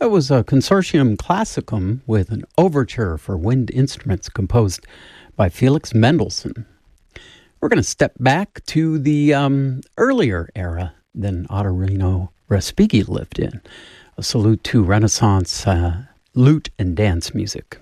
It was a Consortium Classicum with an overture for wind instruments composed by Felix Mendelssohn. We're going to step back to the earlier era than Ottorino Respighi lived in. A salute to Renaissance lute and dance music.